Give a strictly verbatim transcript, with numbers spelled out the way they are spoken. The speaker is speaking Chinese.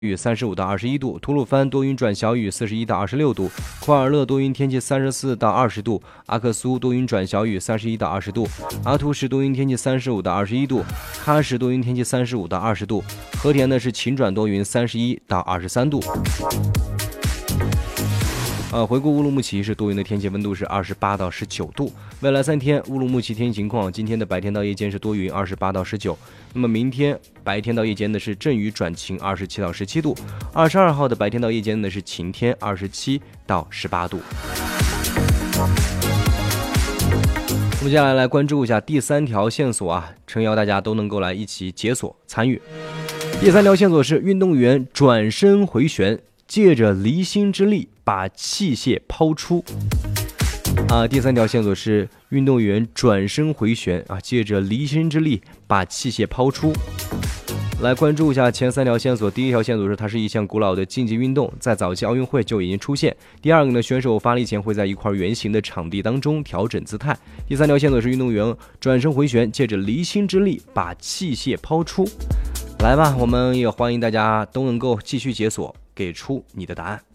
雨三十五到二十一度，吐鲁番多云转小雨四十一到二十六度，库尔勒多云天气三十四到二十度，阿克苏多云转小雨三十一到二十度，阿图什多云天气三十五到二十一度，喀什多云天气三十五到二十度，和田呢是晴转多云三十一到二十三度。呃，回顾乌鲁木齐是多云的天气，温度是二十八到十九度。未来三天乌鲁木齐天气情况：今天的白天到夜间是多云，二十八到十九。那么明天白天到夜间呢是阵雨转晴，二十七到十七度。二十二号的白天到夜间呢是晴天，二十七到十八度。我们接下来来关注一下第三条线索啊，诚邀大家都能够来一起解锁参与。第三条线索是运动员转身回旋，借着离心之力把器械抛出。啊，第三条线索是运动员转身回旋啊，借着离心之力把器械抛出。来关注一下前三条线索。第一条线索是它是一项古老的竞技运动，在早期奥运会就已经出现。第二个呢，选手发力前会在一块圆形的场地当中调整姿态。第三条线索是运动员转身回旋，借着离心之力把器械抛出。来吧，我们也欢迎大家都能够继续解锁，给出你的答案。